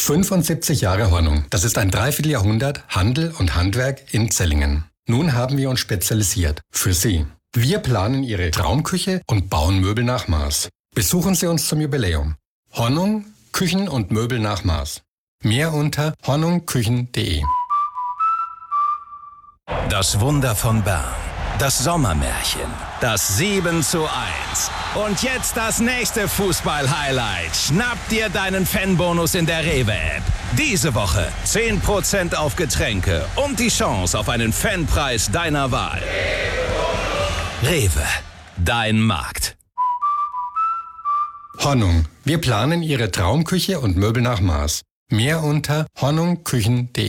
75 Jahre Hornung. Das ist ein Dreivierteljahrhundert Handel und Handwerk in Zellingen. Nun haben wir uns spezialisiert. Für Sie. Wir planen Ihre Traumküche und bauen Möbel nach Maß. Besuchen Sie uns zum Jubiläum. Hornung, Küchen und Möbel nach Maß. Mehr unter hornungküchen.de. Das Wunder von Bern. Das Sommermärchen. Das 7:1. Und jetzt das nächste Fußball-Highlight. Schnapp dir deinen Fanbonus in der Rewe-App. Diese Woche 10% auf Getränke und die Chance auf einen Fanpreis deiner Wahl. Rewe. Dein Markt. Hornung. Wir planen Ihre Traumküche und Möbel nach Maß. Mehr unter hornungküchen.de.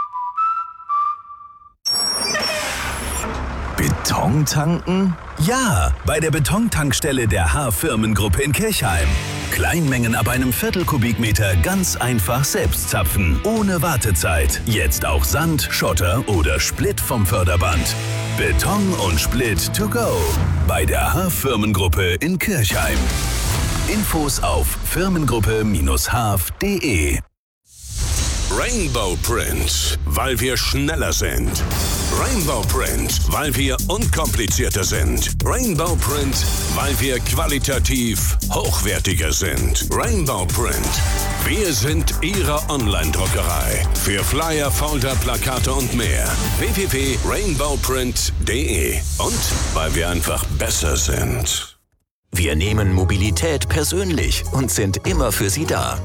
Beton tanken? Ja, bei der Betontankstelle der H-Firmengruppe in Kirchheim. Kleinmengen ab einem Viertelkubikmeter ganz einfach selbst zapfen, ohne Wartezeit. Jetzt auch Sand, Schotter oder Split vom Förderband. Beton und Split to go. Bei der H-Firmengruppe in Kirchheim. Infos auf firmengruppe-haf.de. Rainbow Print, weil wir schneller sind. Rainbow Print, weil wir unkomplizierter sind. Rainbow Print, weil wir qualitativ hochwertiger sind. Rainbow Print, wir sind Ihre Online-Druckerei. Für Flyer, Folder, Plakate und mehr. www.rainbowprint.de. Und weil wir einfach besser sind. Wir nehmen Mobilität persönlich und sind immer für Sie da.